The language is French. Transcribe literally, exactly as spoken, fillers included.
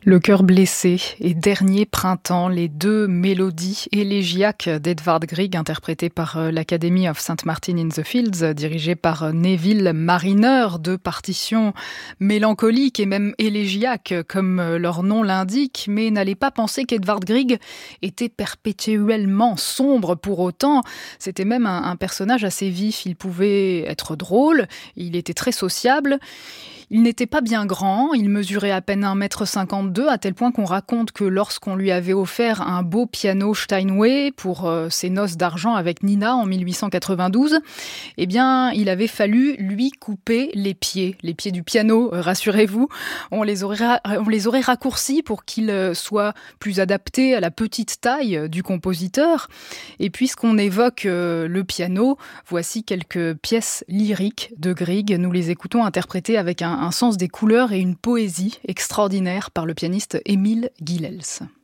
Le cœur blessé et Dernier printemps, les deux mélodies élégiaques d'Edvard Grieg, interprétées par l'Academy of Saint Martin in the Fields, dirigée par Neville Marriner, deux partitions mélancoliques et même élégiaques, comme leur nom l'indique, mais n'allez pas penser qu'Edvard Grieg était perpétuellement sombre pour autant. C'était même un, un personnage assez vif, il pouvait être drôle, il était très sociable. Il n'était pas bien grand, il mesurait à peine un mètre cinquante-deux, à tel point qu'on raconte que lorsqu'on lui avait offert un beau piano Steinway pour euh, ses noces d'argent avec Nina en mille huit cent quatre-vingt-douze, eh bien, il avait fallu lui couper les pieds, les pieds du piano, euh, rassurez-vous. On les aurait, ra- on les aurait raccourcis pour qu'ils soient plus adaptés à la petite taille du compositeur. Et puisqu'on évoque euh, le piano, voici quelques pièces lyriques de Grieg. Nous les écoutons interprétées avec un un sens des couleurs et une poésie extraordinaire par le pianiste Émile Guilels.